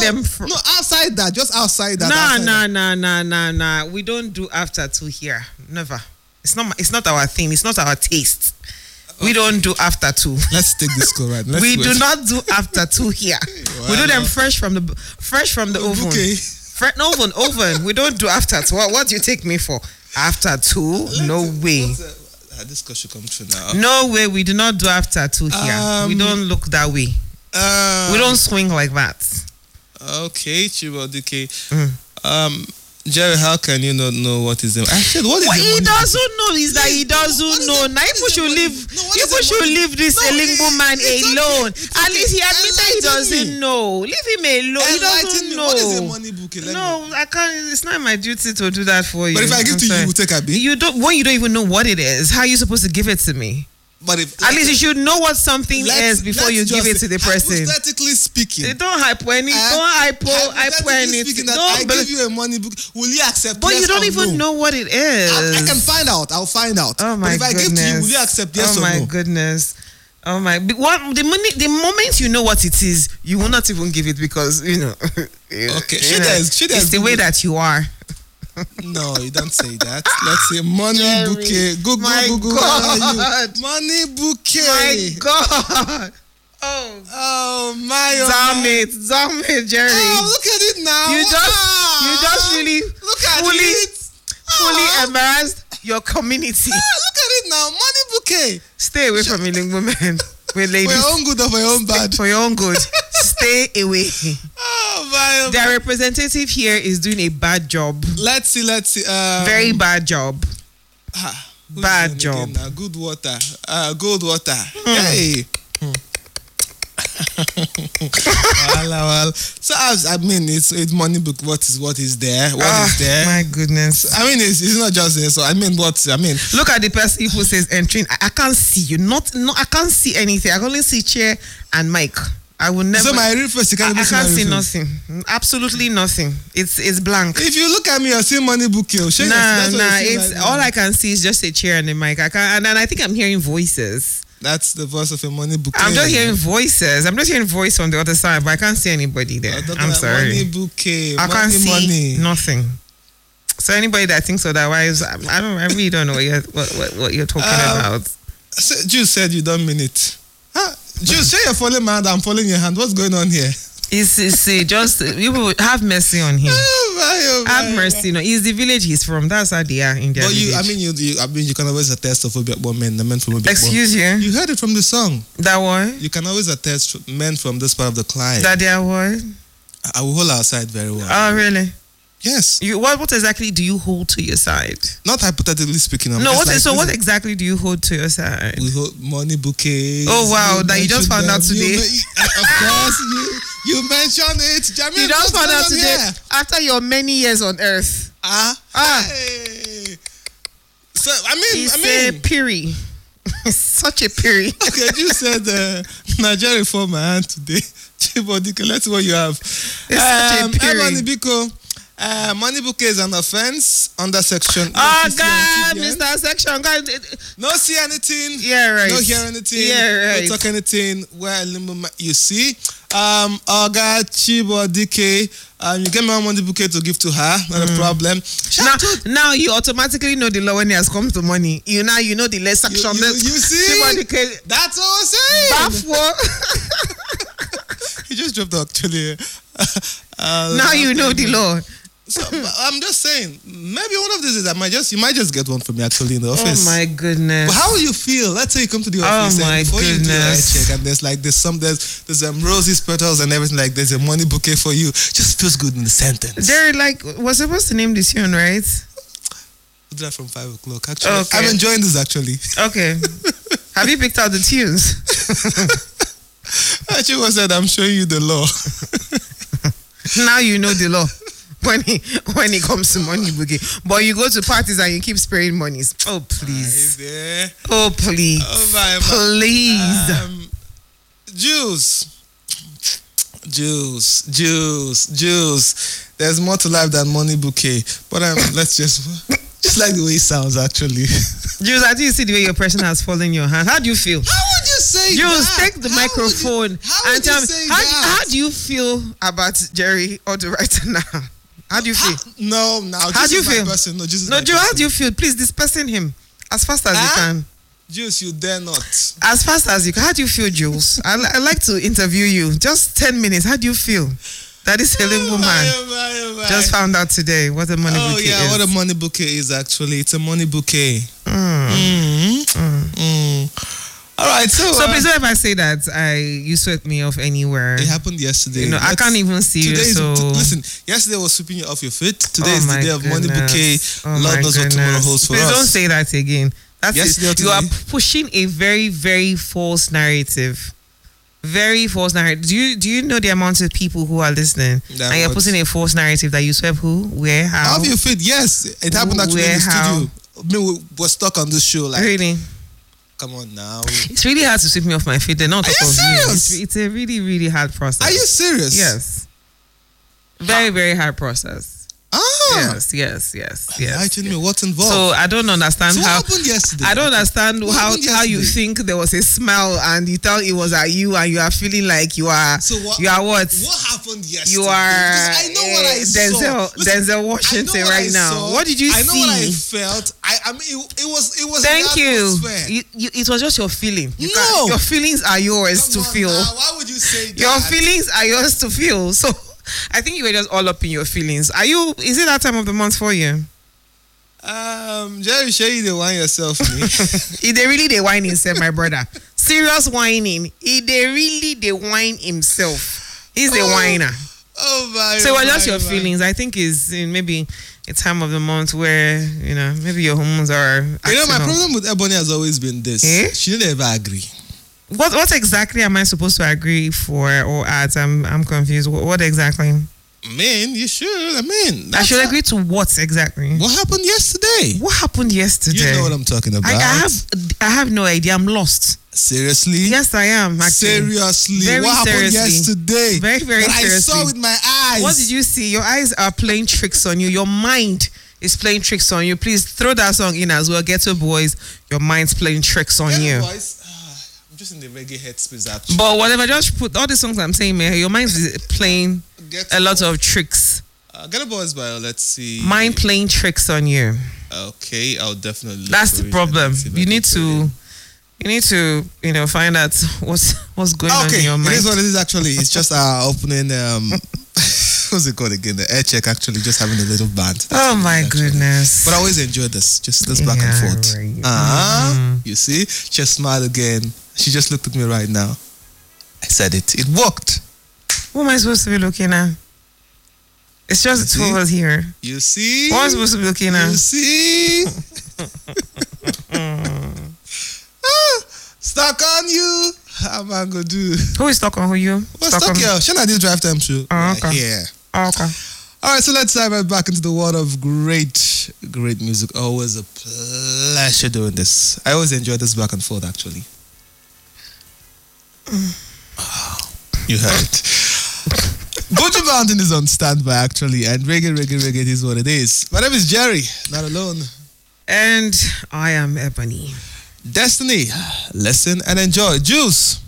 them. No, outside that, just outside that. Nah. We don't do after 2 here. Never. It's not our thing. It's not our taste. Okay. We don't do after 2. Let's take this go right. We do not do after 2 here. We do them fresh from the oven. Okay. Oven. We don't do after 2. What do you take me for? After 2? No way. This should come true now. No way. We do not do after 2 here. We don't look that way. We don't swing like that. Okay, Chibodike. Jerry, how can you not know what is the? I said, what is he the doesn't know is that he doesn't know. Now people should leave this Elingbo man alone. At least he admitted he doesn't know. Leave him alone. He doesn't know. What is a money bouquet? No, I can't. It's not my duty to do that for you. But if I give to you, you will take a bit. You don't even know what it is. How are you supposed to give it to me? But if, at least you should know what something is before you give it to the person. Hypothetically speaking, don't hypo any. I give you a money book. Will you accept? But you don't even know what it is. I can find out. I'll find out. Oh my but if goodness. I give to you, will you accept? Yes or no? Oh my goodness. Oh my. The moment you know what it is, you will not even give it because you know. Okay. It's the way that you are. No, you don't say that. Let's say money bouquet. Google. Money bouquet. My God. Oh my. Damn it, Jerry. Oh, look at it now. You just really fully embarrassed your community. Look at it now. Money bouquet. Stay away from Elingbo men. With ladies. For your own good or for your own bad? For your own good. Stay away. Oh my. Their representative here is doing a bad job. Let's see. Very bad job. Bad job. Good water. Good water. Hey. Well. So I mean, it's money book. What is there? What is there? My goodness. I mean, it's not just there. So I mean, look at the person who says entering. I can't see you. I can't see anything. I can only see chair and mic. I will never. So my real face, you can't I can't see nothing. Absolutely nothing. It's blank. If you look at me, you're seeing money book. It's all I can see is just a chair and a mic. I think I'm hearing voices. That's the voice of a money bouquet. I'm just hearing voices. I'm just hearing voice on the other side, but I can't see anybody there. I'm sorry. Money bouquet. I can't see nothing. So anybody that thinks otherwise, I really don't know what you're talking about. Jules said you don't mean it. Jules, say you're following my hand. I'm following your hand. What's going on here? Just you will have mercy on him. Have mercy. No, it's the village he's from. That's how they are in their village. You can always attest of Obiakpon men, the men from Obiakpon. Excuse you. You heard it from the song. That one. You can always attest men from this part of the Clyde. That they are what? I will hold our side very well. Oh, really? Yes. What exactly do you hold to your side? Not hypothetically speaking. What exactly do you hold to your side? We hold money bouquets. Oh wow, that you just found out today. Of course, you mentioned it. Jamil, you just found out today after your many years on earth. Hey. So it's a piri. It's such a piri. Okay, you said Nigeria reform my hand today. Chibodike, let's see what you have. It's such a piri. Money bouquet is an offense under section. Oh God, Mr. Section. God. No see anything. Yeah, right. No hear anything. Yeah, right. No talk anything. Where you see. Oga Chibodike. You get my money bouquet to give to her. Not a problem. Now you automatically know the law when it has come to money. You know the less section. You see. Chibodike. That's what I'm saying. He just dropped out actually. Now you know the law. So I'm just saying, maybe one of these is you might just get one from me actually in the office. Oh my goodness! But how will you feel? Let's say you come to the office and before you do a check and there's roses, petals and everything, like there's a money bouquet for you. Just feels good in the sentence. They're we're supposed to name this tune, right? We'll do that from 5 o'clock. Actually, okay. I'm enjoying this actually. Okay. Have you picked out the tunes? Actually, said I'm showing you the law. Now you know the law. When it comes to money bouquet, but you go to parties and you keep spraying monies. Oh please! Oh please! Please! Juice. There's more to life than money bouquet. But let's just. Just like the way it sounds, actually. Jules, how do you see the way your person has fallen in your hand? How do you feel? How would you say Jules, that? take the microphone and tell me, how do you feel about Jerry Otto right now? How do you feel? How do you feel? No, Jules, how do you feel? Please dispersion him as fast as you can. Jules, you dare not. As fast as you can. How do you feel, Jules? I'd like to interview you. Just 10 minutes. How do you feel? That is Helen woman. Just found out today what a money bouquet is. What a money bouquet is actually. It's a money bouquet. All right, so please don't ever say that you swept me off anywhere. It happened yesterday. I can't even see you. Listen, yesterday was sweeping you off your feet. Today is the day of money bouquet. Lord knows what tomorrow holds for us. Please don't say that again. You are pushing a very, very false narrative. Very false narrative. Do you know the amount of people who are listening? And you're putting a false narrative that you swept who, where, how? Off your feet, yes. It happened actually in the studio. I mean, we were stuck on this show. Really? Come on now. It's really hard to sweep me off my feet. They're not on top of you. It's a really, really hard process. Are you serious? Yes. Very, very hard process. Yes. Enlighten me, what's involved? So I don't understand what happened yesterday? I don't understand how you think there was a smell and you thought it was at you and you are feeling like you are. So what? You are what? What happened yesterday? You are. I know what I saw. Denzel Washington right now. What did you see? I know what I felt. I mean, it was. Thank you. It was just your feeling. Your feelings are yours to feel. Why would you say that? Your feelings are yours to feel. So. I think you were just all up in your feelings. Is it that time of the month for you? Jerry, show you the wine yourself, me. They really whine himself, my brother. Serious whining. They really whine himself. He's the whiner. Oh my. So it was just your feelings. I think is in maybe a time of the month where maybe your hormones are. My problem with Ebony has always been this. She didn't ever agree. What exactly am I supposed to agree for or at? I'm confused. What exactly? You should. I should agree to what exactly? What happened yesterday? You know what I'm talking about. I have no idea. I'm lost. Seriously? Yes, I am. Actually. Seriously? What happened yesterday? Very, very seriously. I saw with my eyes. What did you see? Your eyes are playing tricks on you. Your mind is playing tricks on you. Please throw that song in as well. Ghetto Boys. Your mind's playing tricks on you. Boys. Just in the reggae headspace actually. But whatever, just put all the songs I'm saying, man, your mind is playing a lot of tricks. Ghetto Boys by, let's see. Mind playing tricks on you. Okay, I'll definitely. That's the problem. You need to, find out what's going on in your mind. It is what it is actually. It's just our opening. What's it called again? The air check actually, just having a little band. Oh my goodness! But I always enjoy this, just this back and forth. Right. You see, just smile again. She just looked at me right now. I said it. It worked. Who am I supposed to be looking at? It's just the two of us here. You see? What am I supposed to be looking at? You see? Stuck on you. How am I going to do? Who is stuck on who you? What's stuck here? Shana did drive time too. Oh, okay. Yeah. Oh, okay. All right, so let's dive right back into the world of great music. Always a pleasure doing this. I always enjoy this back and forth, actually. Oh, you heard it. Buju Mountain is on standby, actually, and reggae is what it is. My name is Jerry, not alone. And I am Ebony. Destiny, listen and enjoy. Juice.